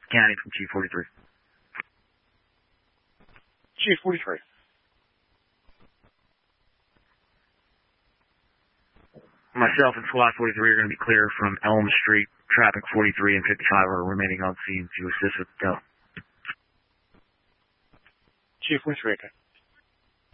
County from Chief 43. Chief 43. Myself and SWAT 43 are going to be clear from Elm Street. Traffic 43 and 55 are remaining on scene to assist with the go. Chief 43.